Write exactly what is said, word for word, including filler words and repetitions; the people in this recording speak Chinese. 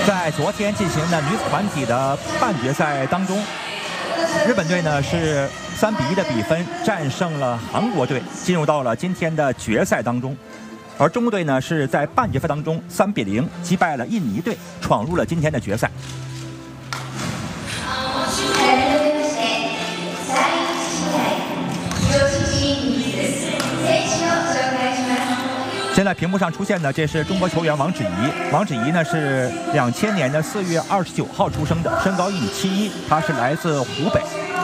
在昨天进行的女子团体的半决赛当中，日本队呢是三比一的比分战胜了韩国队，进入到了今天的决赛当中。而中国队呢是在半决赛当中三比零击败了印尼队，闯入了今天的决赛。现在屏幕上出现的，这是中国球员王芷怡。王芷怡呢是两千年的四月二十九号出生的，身高一米七一，她是来自湖北。